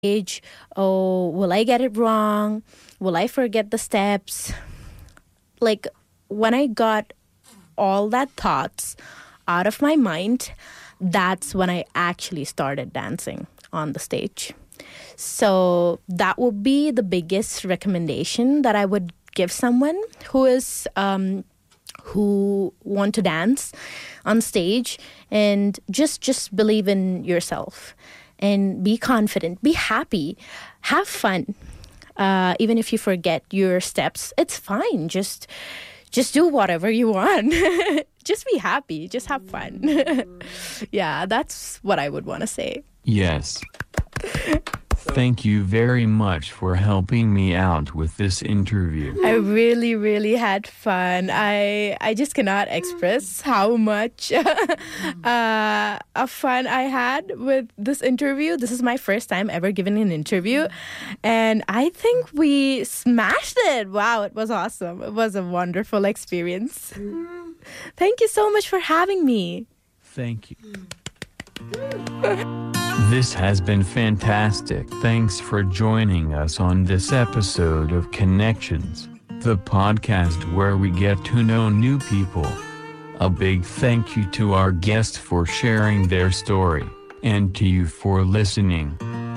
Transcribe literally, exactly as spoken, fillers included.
stage. Oh, will I get it wrong? Will I forget the steps? Like, when I got all that thoughts out of my mind, that's when I actually started dancing on the stage. So that would be the biggest recommendation that I would give someone who is um, who want to dance on stage, and just just believe in yourself and be confident, be happy, have fun. Uh, even if you forget your steps, it's fine. Just just do whatever you want. Just be happy. Just have fun. Yeah, that's what I would want to say. Yes. Thank you very much for helping me out with this interview. I really, really had fun. I I just cannot express how much uh, of fun I had with this interview. This is my first time ever giving an interview, and I think we smashed it. Wow, it was awesome. It was a wonderful experience. Thank you so much for having me. Thank you. This has been fantastic. Thanks for joining us on this episode of Connections, the podcast where we get to know new people. A big thank you to our guests for sharing their story, and to you for listening.